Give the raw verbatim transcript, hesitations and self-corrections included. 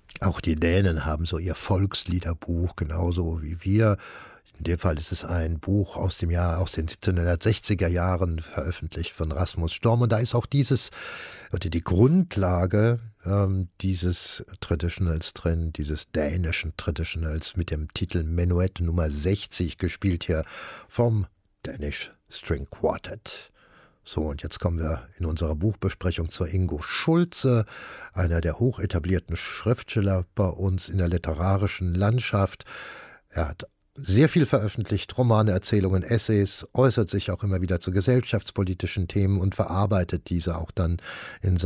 Auch die Dänen haben so ihr Volksliederbuch, genauso wie wir. In dem Fall ist es ein Buch aus dem Jahr, aus den siebzehnhundertsechziger Jahren, veröffentlicht von Rasmus Storm. Und da ist auch dieses, oder die Grundlage ähm, dieses Traditionals drin, dieses dänischen Traditionals mit dem Titel Menuett Nummer sechzig, gespielt hier vom Danish String Quartet. So, und jetzt kommen wir in unserer Buchbesprechung zu Ingo Schulze, einer der hoch etablierten Schriftsteller bei uns in der literarischen Landschaft. Er hat sehr viel veröffentlicht, Romane, Erzählungen, Essays, äußert sich auch immer wieder zu gesellschaftspolitischen Themen und verarbeitet diese auch dann in